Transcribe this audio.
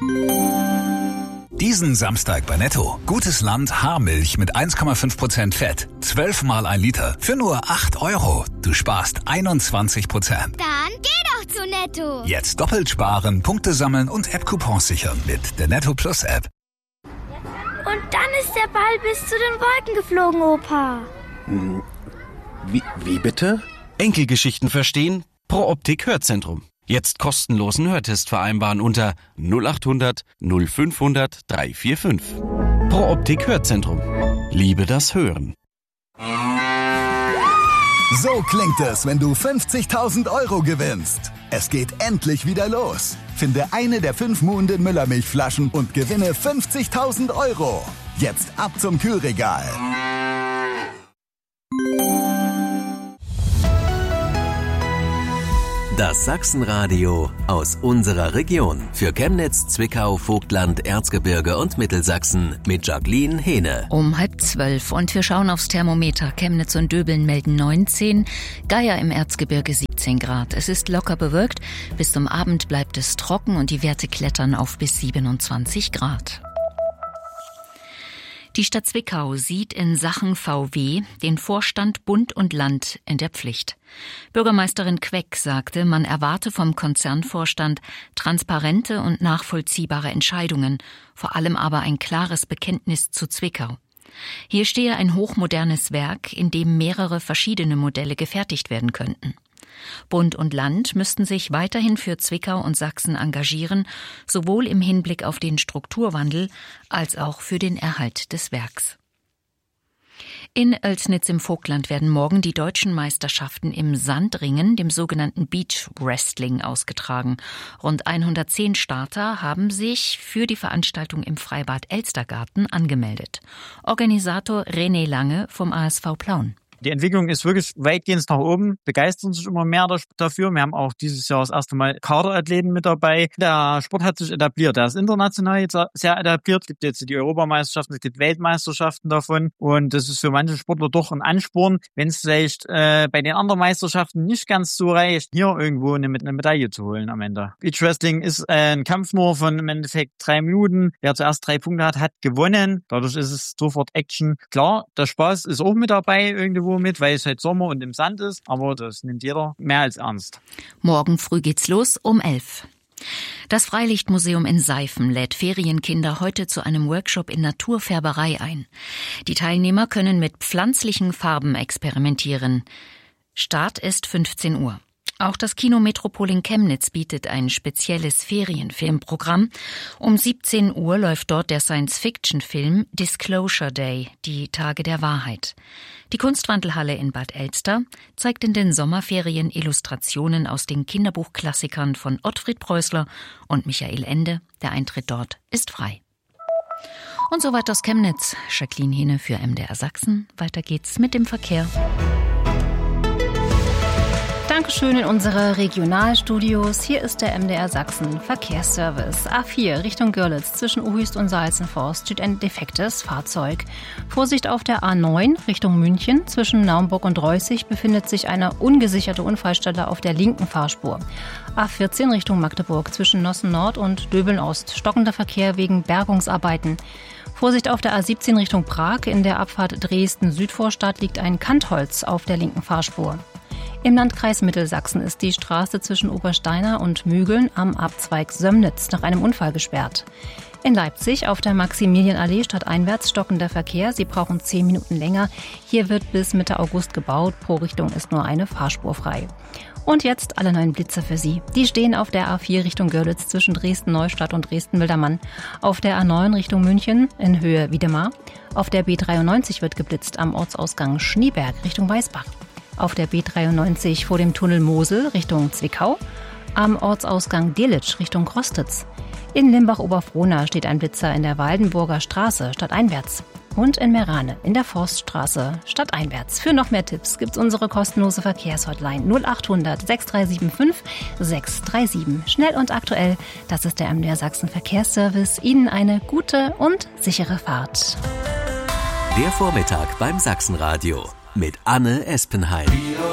Diesen Samstag bei Netto. Gutes Land Haarmilch mit 1,5% Fett. 12 mal 1 Liter für nur 8 €. Du sparst 21%. Dann geh doch zu Netto. Jetzt doppelt sparen, Punkte sammeln und App-Coupons sichern mit der Netto Plus App. Und dann ist der Ball bis zu den Wolken geflogen, Opa. Wie bitte? Enkelgeschichten verstehen? Pro Optik Hörzentrum. Jetzt kostenlosen Hörtest vereinbaren unter 0800 0500 345. Pro Optik Hörzentrum. Liebe das Hören. So klingt es, wenn du 50.000 € gewinnst. Es geht endlich wieder los. Finde eine der 5 Muhnden Müllermilchflaschen und gewinne 50.000 €. Jetzt ab zum Kühlregal. Das Sachsenradio aus unserer Region. Für Chemnitz, Zwickau, Vogtland, Erzgebirge und Mittelsachsen mit Jacqueline Hehne. Um 11:30 und wir schauen aufs Thermometer. Chemnitz und Döbeln melden 19, Geier im Erzgebirge 17 Grad. Es ist locker bewölkt, bis zum Abend bleibt es trocken und die Werte klettern auf bis 27 Grad. Die Stadt Zwickau sieht in Sachen VW den Vorstand Bund und Land in der Pflicht. Bürgermeisterin Queck sagte, man erwarte vom Konzernvorstand transparente und nachvollziehbare Entscheidungen, vor allem aber ein klares Bekenntnis zu Zwickau. Hier stehe ein hochmodernes Werk, in dem mehrere verschiedene Modelle gefertigt werden könnten. Bund und Land müssten sich weiterhin für Zwickau und Sachsen engagieren, sowohl im Hinblick auf den Strukturwandel als auch für den Erhalt des Werks. In Oelsnitz im Vogtland werden morgen die deutschen Meisterschaften im Sandringen, dem sogenannten Beach Wrestling, ausgetragen. Rund 110 Starter haben sich für die Veranstaltung im Freibad Elstergarten angemeldet. Organisator René Lange vom ASV Plauen. Die Entwicklung ist wirklich weitgehend nach oben, begeistern sich immer mehr dafür. Wir haben auch dieses Jahr das erste Mal Kaderathleten mit dabei. Der Sport hat sich etabliert, der ist international jetzt sehr etabliert. Es gibt jetzt die Europameisterschaften, es gibt Weltmeisterschaften davon und das ist für manche Sportler doch ein Ansporn, wenn es vielleicht bei den anderen Meisterschaften nicht ganz so reicht, hier irgendwo eine Medaille zu holen am Ende. Beach Wrestling ist ein Kampf nur von im Endeffekt 3 Minuten. Wer zuerst 3 Punkte hat gewonnen. Dadurch ist es sofort Action. Klar, der Spaß ist auch mit dabei irgendwo mit, weil es halt Sommer und im Sand ist, aber das nimmt jeder mehr als ernst. Morgen früh geht's los um 11. Das Freilichtmuseum in Seifen lädt Ferienkinder heute zu einem Workshop in Naturfärberei ein. Die Teilnehmer können mit pflanzlichen Farben experimentieren. Start ist 15 Uhr. Auch das Kino Metropol in Chemnitz bietet ein spezielles Ferienfilmprogramm. Um 17 Uhr läuft dort der Science-Fiction-Film Disclosure Day, die Tage der Wahrheit. Die Kunstwandelhalle in Bad Elster zeigt in den Sommerferien Illustrationen aus den Kinderbuchklassikern von Ottfried Preußler und Michael Ende. Der Eintritt dort ist frei. Und soweit aus Chemnitz. Jacqueline Hehne für MDR Sachsen. Weiter geht's mit dem Verkehr. Dankeschön in unsere Regionalstudios. Hier ist der MDR Sachsen Verkehrsservice. A4 Richtung Görlitz zwischen Uhüst und Salzenforst steht ein defektes Fahrzeug. Vorsicht auf der A9 Richtung München. Zwischen Naumburg und Reußig befindet sich eine ungesicherte Unfallstelle auf der linken Fahrspur. A14 Richtung Magdeburg zwischen Nossen Nord und Döbeln Ost. Stockender Verkehr wegen Bergungsarbeiten. Vorsicht auf der A17 Richtung Prag. In der Abfahrt Dresden-Südvorstadt liegt ein Kantholz auf der linken Fahrspur. Im Landkreis Mittelsachsen ist die Straße zwischen Obersteiner und Mügeln am Abzweig Sömnitz nach einem Unfall gesperrt. In Leipzig auf der Maximilianallee stadteinwärts stockender Verkehr. Sie brauchen 10 Minuten länger. Hier wird bis Mitte August gebaut. Pro Richtung ist nur eine Fahrspur frei. Und jetzt alle neuen Blitzer für Sie. Die stehen auf der A4 Richtung Görlitz zwischen Dresden-Neustadt und Dresden-Wildermann. Auf der A9 Richtung München in Höhe Wiedemar. Auf der B93 wird geblitzt am Ortsausgang Schneeberg Richtung Weißbach. Auf der B93 vor dem Tunnel Mosel Richtung Zwickau, am Ortsausgang Delitzsch Richtung Krostitz. In Limbach-Oberfrohna steht ein Blitzer in der Waldenburger Straße stadteinwärts und in Merane in der Forststraße stadteinwärts. Für noch mehr Tipps gibt's unsere kostenlose Verkehrshotline 0800 6375 637. Schnell und aktuell, das ist der MDR Sachsen Verkehrsservice. Ihnen eine gute und sichere Fahrt. Der Vormittag beim Sachsenradio mit Anne Espenheim.